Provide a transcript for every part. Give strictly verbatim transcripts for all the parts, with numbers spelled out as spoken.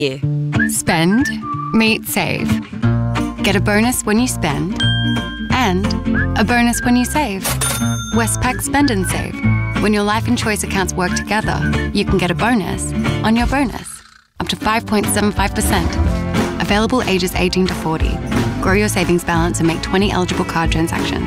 you. Spend, meet, save. Get a bonus when you spend and a bonus when you save. Westpac Spend and Save. When your life and choice accounts work together, you can get a bonus on your bonus. Up to five point seven five percent. Available ages eighteen to forty. Grow your savings balance and make twenty eligible card transactions.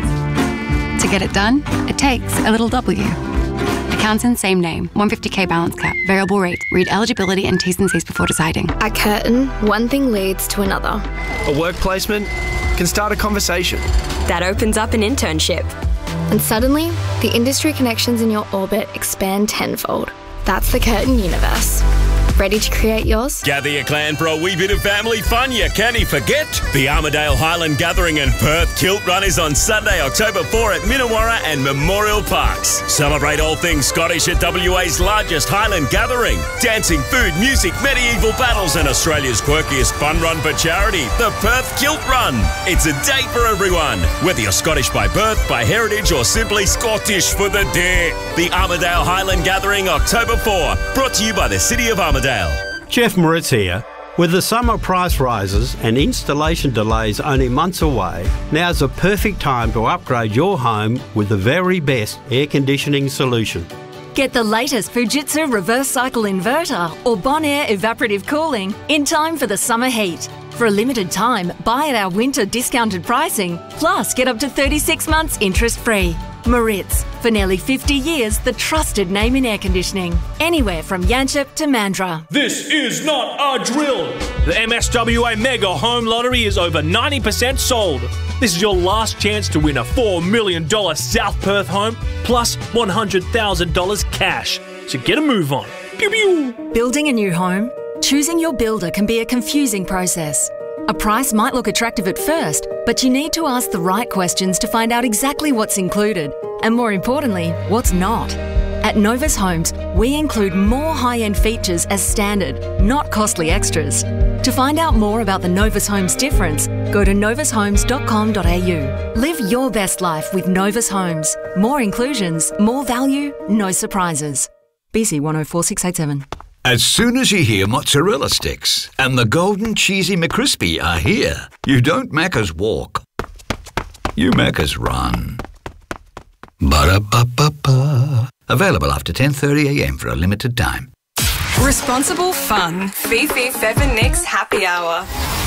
To get it done, it takes a little W. Accounts in same name, one hundred fifty K balance cap, variable rate. Read eligibility and T's and C's before deciding. At Curtin, one thing leads to another. A work placement can start a conversation. That opens up an internship. And suddenly, the industry connections in your orbit expand tenfold. That's the Curtin universe. Ready to create yours? Gather your clan for a wee bit of family fun you can't forget. The Armidale Highland Gathering and Perth Kilt Run is on Sunday, October fourth at Minnawarra and Memorial Parks. Celebrate all things Scottish at W A's largest Highland Gathering. Dancing, food, music, medieval battles and Australia's quirkiest fun run for charity, the Perth Kilt Run. It's a day for everyone, whether you're Scottish by birth, by heritage or simply Scottish for the day. The Armidale Highland Gathering, October fourth, brought to you by the City of Armidale. Jeff Moritz here. With the summer price rises and installation delays only months away, now's the perfect time to upgrade your home with the very best air conditioning solution. Get the latest Fujitsu reverse cycle inverter or Bonaire evaporative cooling in time for the summer heat. For a limited time, buy at our winter discounted pricing, plus get up to thirty-six months interest-free. Moritz, for nearly fifty years, the trusted name in air conditioning. Anywhere from Yanchep to Mandurah. This is not a drill. The M S W A Mega Home Lottery is over ninety percent sold. This is your last chance to win a four million dollars South Perth home plus one hundred thousand dollars cash. So get a move on. Pew pew. Building a new home? Choosing your builder can be a confusing process. A price might look attractive at first, but you need to ask the right questions to find out exactly what's included, and more importantly, what's not. At Novus Homes, we include more high-end features as standard, not costly extras. To find out more about the Novus Homes difference, go to novus homes dot com dot a u. Live your best life with Novus Homes. More inclusions, more value, no surprises. B C one oh four six eight seven. As soon as you hear mozzarella sticks and the golden cheesy McCrispy are here, you don't Macca's walk. You Macca's run. Ba-da-ba-ba-ba. Available after ten thirty a m for a limited time. Responsible fun. Fifi Fev and Nick's happy hour.